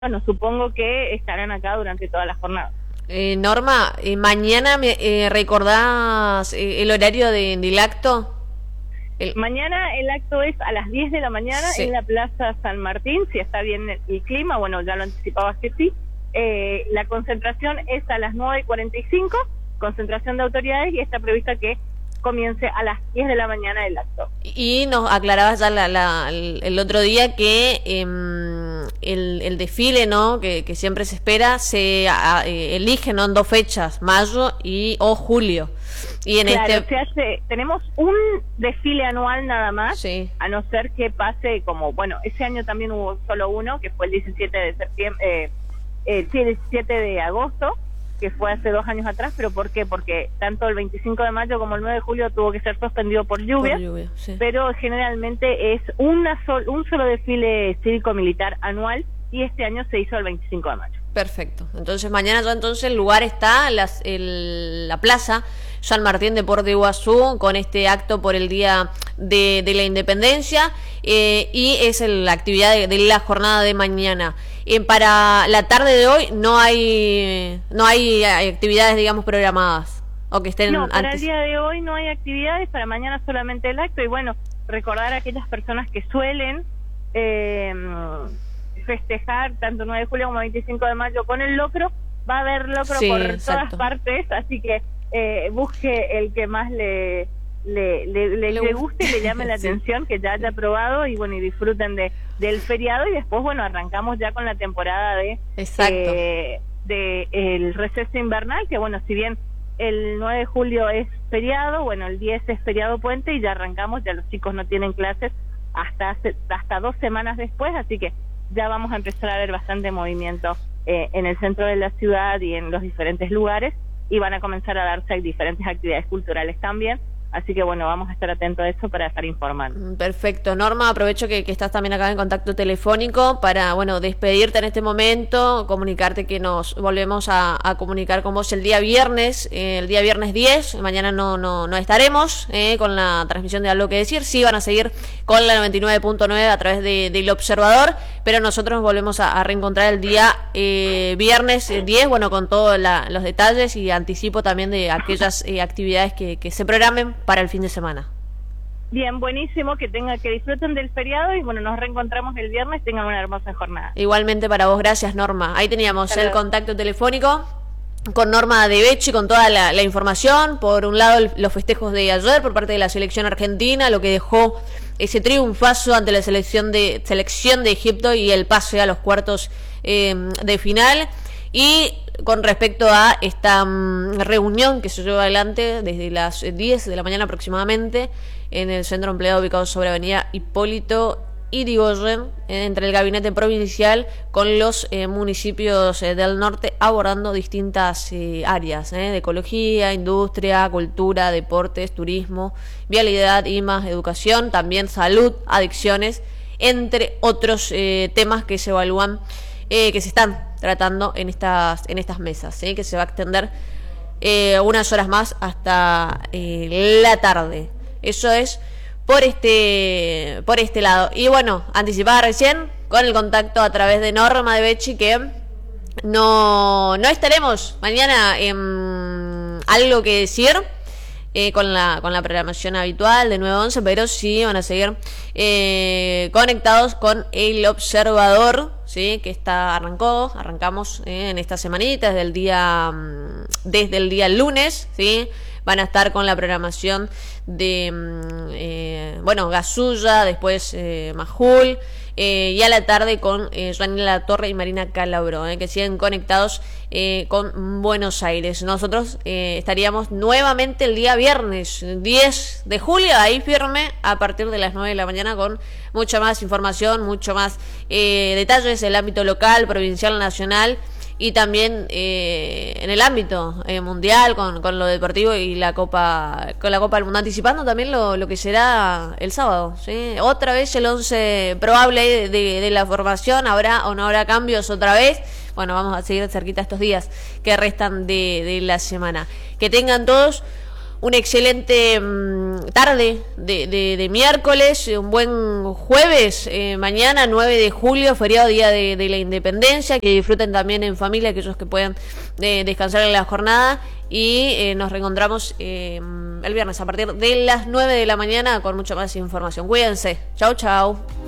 bueno, supongo que estarán acá durante toda la jornada. Norma, mañana me recordás el horario del acto. Mañana el acto es a las 10 de la mañana en la Plaza San Martín, si está bien el clima, bueno, ya lo anticipabas que sí. La concentración es a las 9:45, concentración de autoridades, y está prevista que comience a las 10 de la mañana el acto. Y nos aclarabas ya el otro día que el desfile, ¿no? Que siempre se espera, se elige, ¿no? En 2 fechas, mayo o julio. Y en claro, tenemos un desfile anual nada más, sí, a no ser que pase como, bueno, ese año también hubo solo uno, que fue el 17 de septiembre, el 17 de agosto, que fue hace 2 años atrás. ¿Pero por qué? Porque tanto el 25 de mayo como el 9 de julio tuvo que ser suspendido por lluvia, sí. Pero generalmente es un solo desfile cívico-militar anual, y este año se hizo el 25 de mayo. Perfecto. Entonces mañana ya el lugar está, la plaza San Martín de Puerto Iguazú, con este acto por el Día de la Independencia, y es la actividad de la jornada de mañana. Para la tarde de hoy no hay actividades, digamos, programadas o que estén no, para antes. el día de hoy no hay actividades, para mañana solamente el acto. Y bueno, recordar a aquellas personas que suelen festejar tanto 9 de julio como 25 de mayo con el locro. Va a haber locro por todas partes, así que busque el que más le guste y le llame la atención, que ya haya probado, y bueno, y disfruten del feriado. Y después, bueno, arrancamos ya con la temporada de el receso invernal, que bueno, si bien el 9 de julio es feriado, bueno, el 10 es feriado puente, y ya arrancamos, ya los chicos no tienen clases hasta 2 semanas después, así que ya vamos a empezar a ver bastante movimiento en el centro de la ciudad y en los diferentes lugares, y van a comenzar a darse diferentes actividades culturales también. Así que bueno, vamos a estar atentos a eso para estar informando. Perfecto. Norma, aprovecho que estás también acá en contacto telefónico para, bueno, despedirte en este momento, comunicarte que nos volvemos a comunicar con vos el día viernes 10. Mañana no estaremos con la transmisión de Algo que Decir. Sí van a seguir con la 99.9 a través del Observador, pero nosotros nos volvemos a reencontrar el día viernes 10, bueno, con todos los detalles, y anticipo también de aquellas actividades que se programen para el fin de semana. Bien, buenísimo, que disfruten del feriado, y bueno, nos reencontramos el viernes. Tengan una hermosa jornada. Igualmente para vos, gracias, Norma. Ahí teníamos el contacto telefónico con Norma De Becci, con toda la información. Por un lado, los festejos de ayer por parte de la selección argentina, lo que dejó ese triunfazo ante la selección de Egipto y el pase a los cuartos de final. Y con respecto a esta reunión que se lleva adelante desde las 10 de la mañana aproximadamente en el centro empleado ubicado sobre Avenida Hipólito Yrigoyen, entre el gabinete provincial con los municipios del norte, abordando distintas áreas de ecología, industria, cultura, deportes, turismo, vialidad, IMAS, educación, también salud, adicciones, entre otros temas que se evalúan, que se están tratando en estas mesas, que se va a extender unas horas más hasta la tarde. Eso es por este lado. Y bueno, anticipaba recién con el contacto a través de Norma De Becci que no estaremos mañana en Algo que Decir con la programación habitual de 9 a 11, pero sí van a seguir conectados con el Observador, ¿sí? Que arrancamos en esta semanita desde el día lunes, ¿sí? Van a estar con la programación de Gasulla, después Majul, y a la tarde con Janila La Torre y Marina Calabro, que siguen conectados con Buenos Aires. Nosotros estaríamos nuevamente el día viernes 10 de julio, ahí firme, a partir de las 9 de la mañana, con mucha más información, mucho más detalles del ámbito local, provincial, nacional, y también en el ámbito mundial, con lo deportivo y con la Copa del Mundo, anticipando también lo que será el sábado, ¿sí? Otra vez el 11 probable de la formación. ¿Habrá o no habrá cambios otra vez? Bueno, vamos a seguir cerquita estos días que restan de la semana. Que tengan todos un excelente tarde de miércoles, un buen jueves, mañana 9 de julio, feriado Día de la Independencia, que disfruten también en familia, aquellos que puedan descansar en la jornada, y nos reencontramos el viernes a partir de las 9 de la mañana con mucha más información. Cuídense. Chau, chau.